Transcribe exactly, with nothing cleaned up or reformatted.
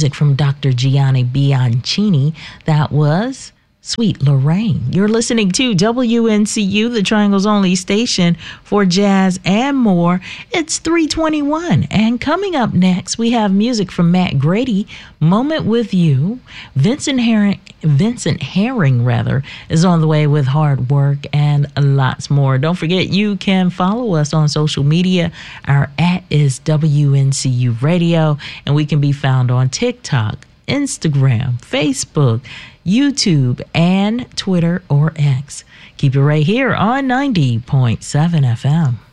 music from Doctor Gianni Bianchini. That was Sweet Lorraine. You're listening to W N C U, the Triangle's only station for jazz and more. It's three twenty-one, and coming up next, we have music from Matt Grady, Moment with You. Vincent Herring, Vincent Herring, rather, is on the way with Hard Work and lots more. Don't forget, you can follow us on social media. Our at is W N C U Radio, and we can be found on TikTok, Instagram, Facebook, YouTube, and Twitter or X. Keep it right here on ninety point seven F M.